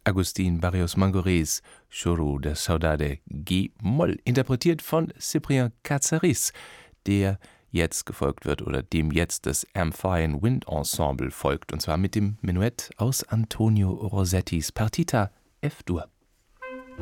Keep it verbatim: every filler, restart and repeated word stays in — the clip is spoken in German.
Agustín Barrios Mangorés Choro de Saudade G-Moll, interpretiert von Cyprien Katsaris, der jetzt gefolgt wird oder dem jetzt das Amphion Wind Ensemble folgt, und zwar mit dem Menuett aus Antonio Rossettis Partita F-Dur.